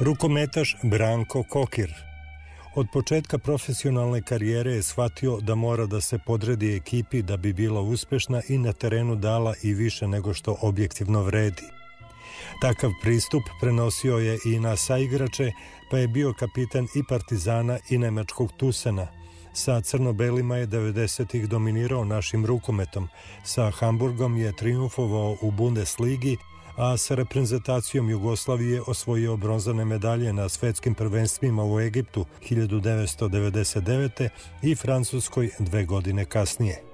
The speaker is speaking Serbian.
Rukometaš Branko Kokir. Od početka profesionalne karijere je shvatio da mora da se podredi ekipi da bi bila uspešna i na terenu dala i više nego što objektivno vredi. Takav pristup prenosio je i na saigrače, pa je bio kapitan i Partizana i nemačkog Tusena. Sa crno-belima je 90-ih dominirao našim rukometom, sa Hamburgom je trijumfovao u Bundesligi, a sa reprezentacijom Jugoslavije osvojio bronzane medalje na svetskim prvenstvima u Egiptu 1999. i Francuskoj 2 godine kasnije.